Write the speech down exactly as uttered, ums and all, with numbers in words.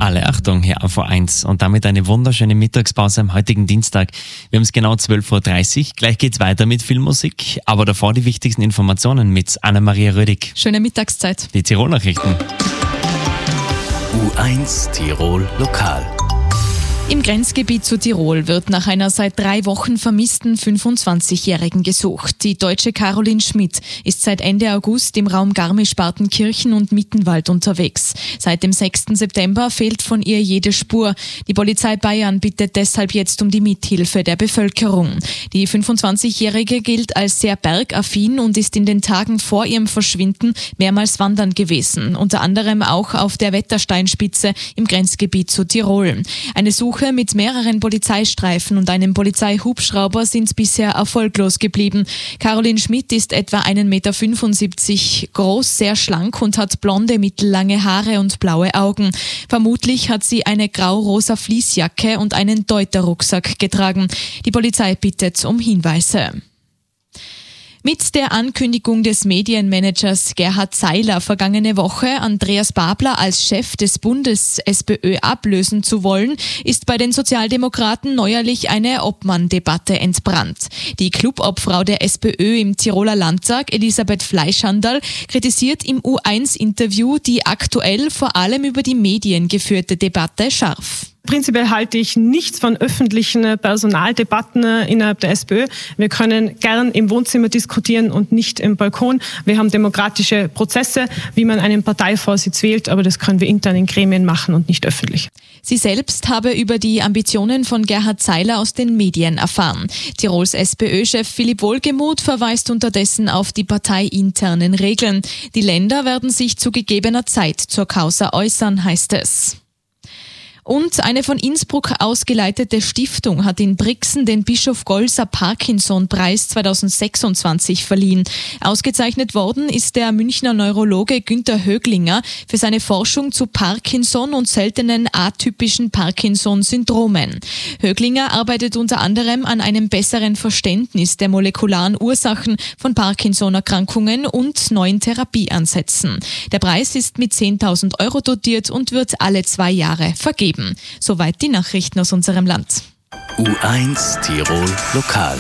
Alle Achtung, hier A V eins und damit eine wunderschöne Mittagspause am heutigen Dienstag. Wir haben es genau zwölf Uhr dreißig, gleich geht's weiter mit Filmmusik, aber davor die wichtigsten Informationen mit Anna-Maria Rödig. Schöne Mittagszeit. Die Tirol-Nachrichten. U eins Tirol Lokal. Im Grenzgebiet zu Tirol wird nach einer seit drei Wochen vermissten fünfundzwanzigjährigen gesucht. Die deutsche Caroline Schmidt ist seit Ende August im Raum Garmisch-Partenkirchen und Mittenwald unterwegs. Seit dem sechsten September fehlt von ihr jede Spur. Die Polizei Bayern bittet deshalb jetzt um die Mithilfe der Bevölkerung. Die fünfundzwanzigjährige gilt als sehr bergaffin und ist in den Tagen vor ihrem Verschwinden mehrmals wandern gewesen, unter anderem auch auf der Wettersteinspitze im Grenzgebiet zu Tirol. Eine Suche mit mehreren Polizeistreifen und einem Polizeihubschrauber sind bisher erfolglos geblieben. Caroline Schmidt ist etwa ein Meter fünfundsiebzig groß, sehr schlank und hat blonde, mittellange Haare und blaue Augen. Vermutlich hat sie eine grau-rosa Fließjacke und einen Deuter-Rucksack getragen. Die Polizei bittet um Hinweise. Mit der Ankündigung des Medienmanagers Gerhard Seiler vergangene Woche, Andreas Babler als Chef des Bundes-SPÖ ablösen zu wollen, ist bei den Sozialdemokraten neuerlich eine Obmann-Debatte entbrannt. Die Clubobfrau der SPÖ im Tiroler Landtag, Elisabeth Fleischhandel, kritisiert im U eins Interview die aktuell vor allem über die Medien geführte Debatte scharf. Prinzipiell halte ich nichts von öffentlichen Personaldebatten innerhalb der SPÖ. Wir können gern im Wohnzimmer diskutieren und nicht im Balkon. Wir haben demokratische Prozesse, wie man einen Parteivorsitz wählt, aber das können wir intern in Gremien machen und nicht öffentlich. Sie selbst habe über die Ambitionen von Gerhard Seiler aus den Medien erfahren. Tirols SPÖ-Chef Philipp Wohlgemuth verweist unterdessen auf die parteiinternen Regeln. Die Länder werden sich zu gegebener Zeit zur Causa äußern, heißt es. Und eine von Innsbruck ausgeleitete Stiftung hat in Brixen den Bischof Golser Parkinson-Preis zweitausendsechsundzwanzig verliehen. Ausgezeichnet worden ist der Münchner Neurologe Günther Höglinger für seine Forschung zu Parkinson und seltenen atypischen Parkinson-Syndromen. Höglinger arbeitet unter anderem an einem besseren Verständnis der molekularen Ursachen von Parkinson-Erkrankungen und neuen Therapieansätzen. Der Preis ist mit zehntausend Euro dotiert und wird alle zwei Jahre vergeben. Soweit die Nachrichten aus unserem Land. U eins Tirol Lokal.